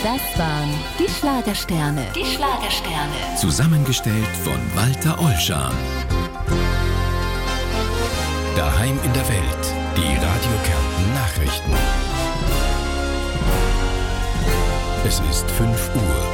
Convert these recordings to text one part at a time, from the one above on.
Das waren die Schlagersterne. Zusammengestellt von Walter Ollschan. Daheim in der Welt. Die Radio Kärnten Nachrichten. Es ist 5 Uhr.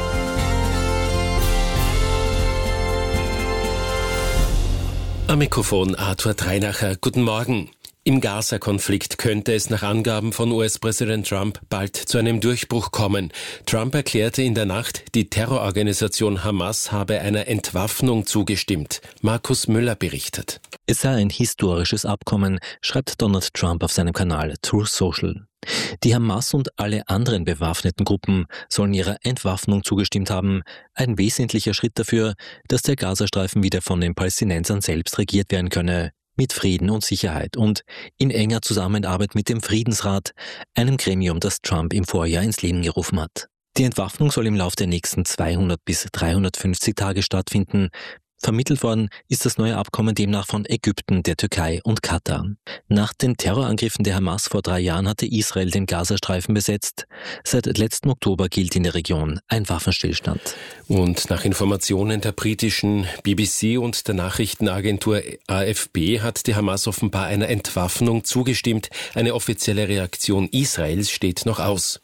Am Mikrofon Arthur Dreinacher. Guten Morgen. Im Gaza-Konflikt könnte es nach Angaben von US-Präsident Trump bald zu einem Durchbruch kommen. Trump erklärte in der Nacht, die Terrororganisation Hamas habe einer Entwaffnung zugestimmt. Markus Müller berichtet. Es sei ein historisches Abkommen, schreibt Donald Trump auf seinem Kanal Truth Social. Die Hamas und alle anderen bewaffneten Gruppen sollen ihrer Entwaffnung zugestimmt haben. Ein wesentlicher Schritt dafür, dass der Gazastreifen wieder von den Palästinensern selbst regiert werden könne. Mit Frieden und Sicherheit und in enger Zusammenarbeit mit dem Friedensrat, einem Gremium, das Trump im Vorjahr ins Leben gerufen hat. Die Entwaffnung soll im Lauf der nächsten 200 bis 350 Tage stattfinden. Vermittelt worden ist das neue Abkommen demnach von Ägypten, der Türkei und Katar. Nach den Terrorangriffen der Hamas vor 3 Jahren hatte Israel den Gazastreifen besetzt. Seit letzten Oktober gilt in der Region ein Waffenstillstand. Und nach Informationen der britischen BBC und der Nachrichtenagentur AFP hat die Hamas offenbar einer Entwaffnung zugestimmt. Eine offizielle Reaktion Israels steht noch aus.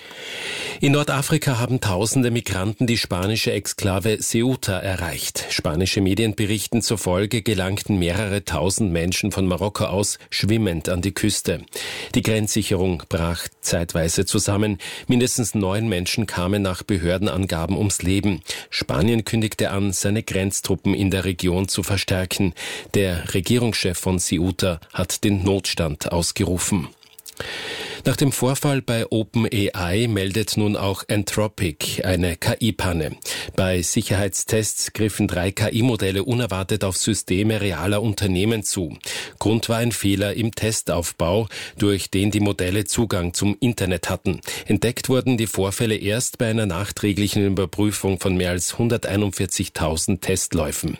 In Nordafrika haben tausende Migranten die spanische Exklave Ceuta erreicht. Spanische Medien berichten zufolge gelangten mehrere tausend Menschen von Marokko aus schwimmend an die Küste. Die Grenzsicherung brach zeitweise zusammen. Mindestens 9 Menschen kamen nach Behördenangaben ums Leben. Spanien kündigte an, seine Grenztruppen in der Region zu verstärken. Der Regierungschef von Ceuta hat den Notstand ausgerufen. Nach dem Vorfall bei OpenAI meldet nun auch Anthropic eine KI-Panne. Bei Sicherheitstests griffen 3 KI-Modelle unerwartet auf Systeme realer Unternehmen zu. Grund war ein Fehler im Testaufbau, durch den die Modelle Zugang zum Internet hatten. Entdeckt wurden die Vorfälle erst bei einer nachträglichen Überprüfung von mehr als 141.000 Testläufen.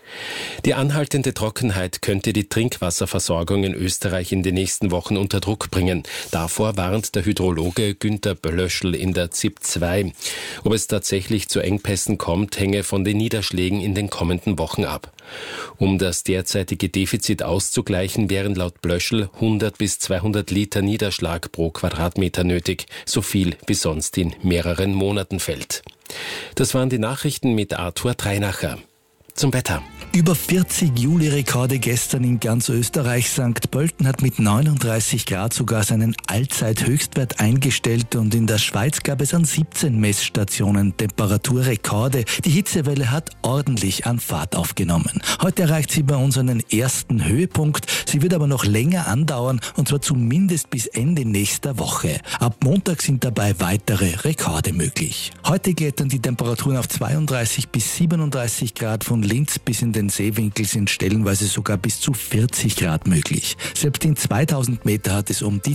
Die anhaltende Trockenheit könnte die Trinkwasserversorgung in Österreich in den nächsten Wochen unter Druck bringen. Davor warnt der Hydrologe Günter Blöschl in der ZIP 2. Ob es tatsächlich zu Engpässen kommt, hänge von den Niederschlägen in den kommenden Wochen ab. Um das derzeitige Defizit auszugleichen, wären laut Blöschl 100 bis 200 Liter Niederschlag pro Quadratmeter nötig, so viel wie sonst in mehreren Monaten fällt. Das waren die Nachrichten mit Arthur Dreinacher. Zum Wetter. Über 40 Juli-Rekorde gestern in ganz Österreich. St. Pölten hat mit 39 Grad sogar seinen Allzeithöchstwert eingestellt und in der Schweiz gab es an 17 Messstationen Temperaturrekorde. Die Hitzewelle hat ordentlich an Fahrt aufgenommen. Heute erreicht sie bei uns einen ersten Höhepunkt. Sie wird aber noch länger andauern und zwar zumindest bis Ende nächster Woche. Ab Montag sind dabei weitere Rekorde möglich. Heute klettern die Temperaturen auf 32 bis 37 Grad. Von Linz bis in den Seewinkel sind stellenweise sogar bis zu 40 Grad möglich. Selbst in 2000 Meter hat es um die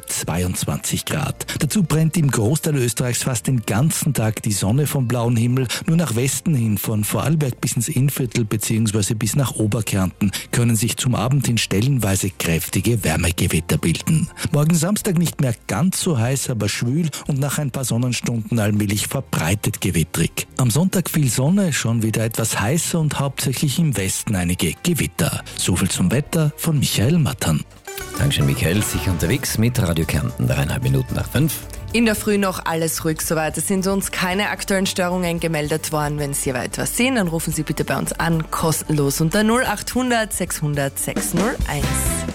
22 Grad. Dazu brennt im Großteil Österreichs fast den ganzen Tag die Sonne vom blauen Himmel. Nur nach Westen hin, von Vorarlberg bis ins Innviertel bzw. bis nach Oberkärnten, können sich zum Abend hin stellenweise kräftige Wärmegewitter bilden. Morgen Samstag nicht mehr ganz so heiß, aber schwül und nach ein paar Sonnenstunden allmählich verbreitet gewittrig. Am Sonntag viel Sonne, schon wieder etwas heißer und hauptsächlich im Westen einige Gewitter. Soviel zum Wetter von Michael Mattern. Dankeschön, Michael. Sicher unterwegs mit Radio Kärnten, 3,5 Minuten nach 5. In der Früh noch alles ruhig soweit. Es sind uns keine aktuellen Störungen gemeldet worden. Wenn Sie aber etwas sehen, dann rufen Sie bitte bei uns an, kostenlos unter 0800 600 601.